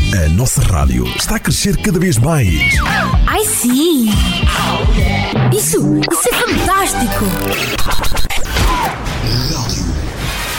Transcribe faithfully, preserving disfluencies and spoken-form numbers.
A nossa rádio está a crescer cada vez mais. Ai sim! Isso, isso é fantástico!